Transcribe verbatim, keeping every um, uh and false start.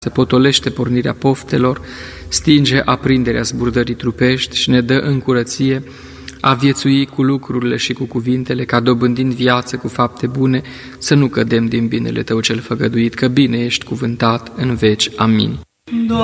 se potolește pornirea poftelor, stinge aprinderea zburdării trupești și ne dă în curăție a viețui cu lucrurile și cu cuvintele, ca dobândind viață cu fapte bune, să nu cădem din binele Tău cel făgăduit, că bine ești cuvântat în veci. Amin.